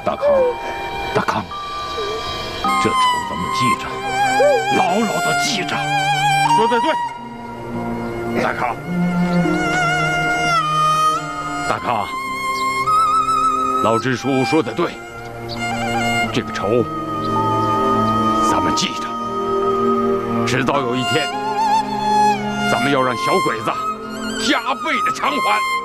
大康，大康，这仇咱们记着，牢牢的记着。 说得对，大康，大康，老支书说得对，这个仇咱们记着，迟早有一天，咱们要让小鬼子加倍的偿还。